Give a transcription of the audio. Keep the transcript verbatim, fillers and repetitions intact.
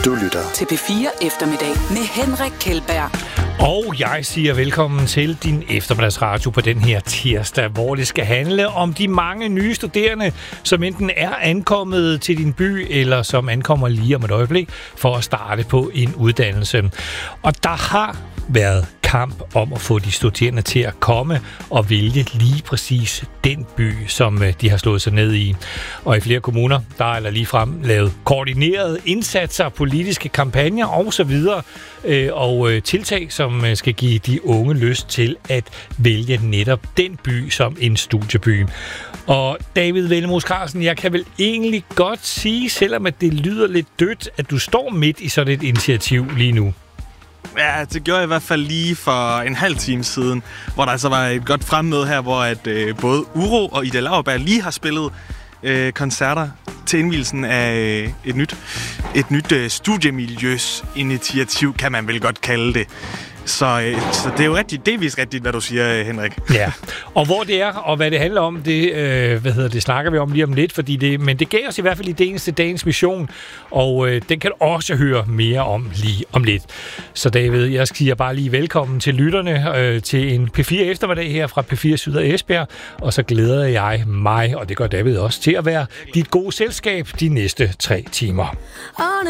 Du lytter til P fire Eftermiddag med Henrik Kjeldberg. Og jeg siger velkommen til din eftermiddagsradio på den her tirsdag, hvor det skal handle om de mange nye studerende, som enten er ankommet til din by, eller som ankommer lige om et øjeblik for at starte på en uddannelse. Og der har været kamp om at få de studerende til at komme og vælge lige præcis den by, som de har slået sig ned i. Og i flere kommuner, der er der ligefrem lavet koordinerede indsatser, politiske kampagner osv. Og tiltag, som skal give de unge lyst til at vælge netop den by som en studieby. Og David Wellmose Carlsen, jeg kan vel egentlig godt sige, selvom at det lyder lidt dødt, at du står midt i sådan et initiativ lige nu. Ja, det gjorde jeg i hvert fald lige for en halv time siden, hvor der altså var et godt fremmøde her, hvor at, øh, både Uro og Ida Lauerberg lige har spillet øh, koncerter til indvielsen af øh, et nyt, et nyt øh, studiemiljøs-initiativ, kan man vel godt kalde det. Så, øh, så det er jo rigtigt, delvis rigtigt, hvad du siger, Henrik. Ja, og hvor det er, og hvad det handler om, det, øh, hvad hedder det, snakker vi om lige om lidt, fordi det, men det gav os i hvert fald idéen til dagens mission, og øh, den kan du også høre mere om lige om lidt. Så David, jeg siger bare lige velkommen til lytterne øh, til en P fire eftermiddag her fra P fire Syd og Esbjerg, og så glæder jeg mig, og det gør David også, til at være dit gode selskab de næste tre timer.